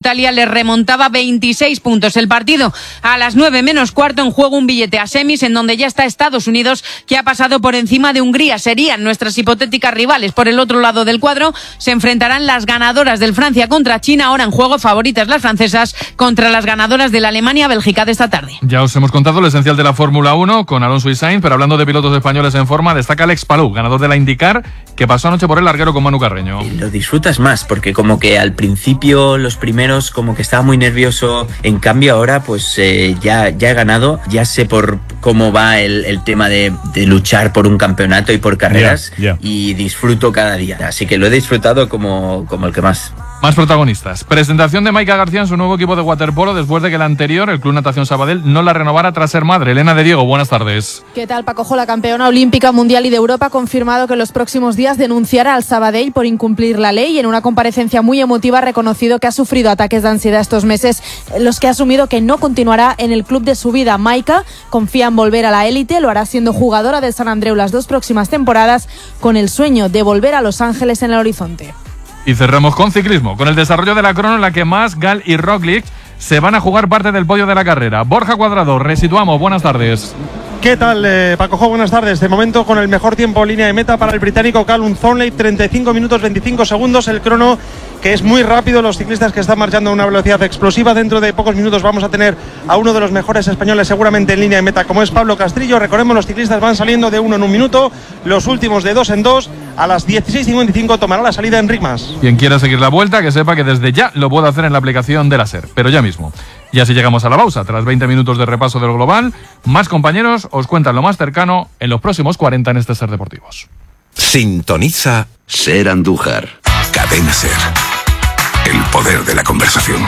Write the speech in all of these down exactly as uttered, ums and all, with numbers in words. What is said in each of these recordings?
Italia le remontaba veintiséis puntos. El partido a las nueve menos cuarto, en juego un billete a semis en donde ya está Estados Unidos, que ha pasado por encima de Hungría. Serían nuestras hipotéticas rivales. Por el otro lado del cuadro se enfrentarán las ganadoras del Francia contra China, ahora en juego favoritas las francesas contra las ganadoras de la Alemania-Bélgica de esta tarde. Ya os hemos contado lo esencial de la Fórmula uno con Alonso y Sainz, pero hablando de pilotos españoles en forma, destaca Alex Palou, ganador de la IndyCar, que pasó anoche por el larguero con Manu Carreño. Lo disfrutas más, porque como que al principio los primeros como que estaba muy nervioso, en cambio ahora pues eh, ya, ya he ganado, ya sé por cómo va el, el tema de, de luchar por un campeonato y por carreras, yeah, yeah. y disfruto cada día, así que lo he disfrutado como, como el que más. Más protagonistas. Presentación de Maika García en su nuevo equipo de waterpolo después de que el anterior, el Club Natación Sabadell, no la renovara tras ser madre. Elena de Diego, buenas tardes. ¿Qué tal, Paco? La campeona olímpica, mundial y de Europa ha confirmado que en los próximos días denunciará al Sabadell por incumplir la ley, y en una comparecencia muy emotiva ha reconocido que ha sufrido ataques de ansiedad estos meses, los que ha asumido que no continuará en el club de su vida. Maika confía en volver a la élite, lo hará siendo jugadora del San Andreu las dos próximas temporadas, con el sueño de volver a Los Ángeles en el horizonte. Y cerramos con ciclismo, con el desarrollo de la crono en la que Mas, Gal y Roglic se van a jugar parte del podio de la carrera. Borja Cuadrado, resituamos, buenas tardes. ¿Qué tal, eh, Paco? Buenas tardes. De momento con el mejor tiempo en línea de meta para el británico Callum Thornley, treinta y cinco minutos veinticinco segundos, el crono que es muy rápido. Los ciclistas que están marchando a una velocidad explosiva. Dentro de pocos minutos vamos a tener a uno de los mejores españoles seguramente en línea de meta, como es Pablo Castrillo. Recordemos, los ciclistas van saliendo de uno en un minuto, los últimos de dos en dos. A las dieciséis cincuenta y cinco tomará la salida Enric Mas. Quien quiera seguir la vuelta, que sepa que desde ya lo puede hacer en la aplicación de la SER, pero ya mismo. Y así llegamos a la pausa. Tras veinte minutos de repaso del global, más compañeros os cuentan lo más cercano en los próximos cuarenta en este SER Deportivos. Sintoniza SER Andújar. Cadena SER. El poder de la conversación.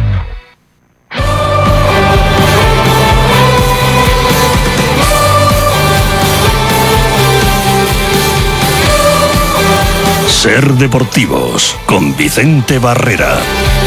SER Deportivos con Vicente Barrera.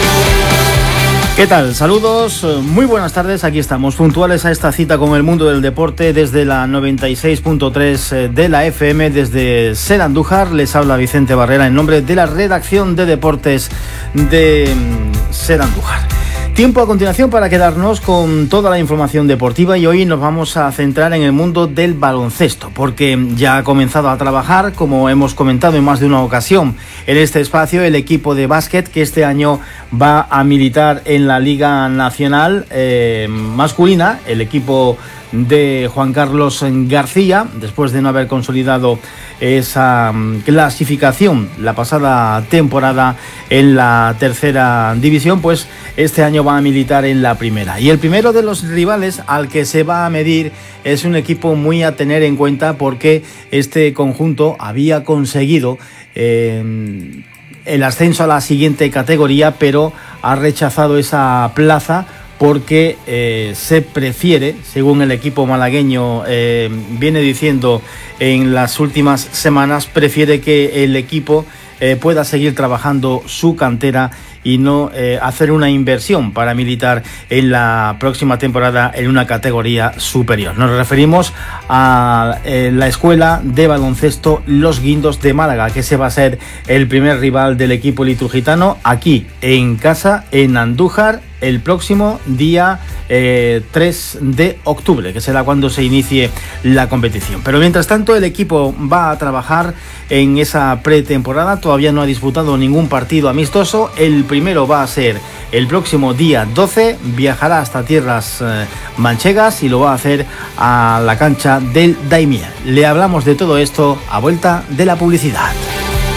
¿Qué tal? Saludos, muy buenas tardes. Aquí estamos, puntuales a esta cita con el mundo del deporte desde la noventa y seis punto tres de la F M, desde SER Andújar. Les habla Vicente Barrera en nombre de la redacción de deportes de SER Andújar. Tiempo a continuación para quedarnos con toda la información deportiva, y hoy nos vamos a centrar en el mundo del baloncesto, porque ya ha comenzado a trabajar, como hemos comentado en más de una ocasión en este espacio, el equipo de básquet que este año va a militar en la Liga Nacional eh, masculina, el equipo de Juan Carlos García, después de no haber consolidado esa clasificación la pasada temporada en la tercera división, pues este año va a militar en la primera. Y el primero de los rivales al que se va a medir es un equipo muy a tener en cuenta, porque este conjunto había conseguido eh, el ascenso a la siguiente categoría, pero ha rechazado esa plaza porque eh, se prefiere, según el equipo malagueño eh, viene diciendo en las últimas semanas, prefiere que el equipo eh, pueda seguir trabajando su cantera y no eh, hacer una inversión para militar en la próxima temporada en una categoría superior. Nos referimos a eh, la escuela de baloncesto Los Guindos de Málaga, que se va a ser el primer rival del equipo liturgitano aquí en casa, en Andújar, el próximo día eh, tres de octubre, que será cuando se inicie la competición. Pero mientras tanto, el equipo va a trabajar en esa pretemporada. Todavía no ha disputado ningún partido amistoso. El primero va a ser el próximo día doce. Viajará hasta tierras eh, manchegas y lo va a hacer a la cancha del Daimiel. Le hablamos de todo esto a vuelta de la publicidad.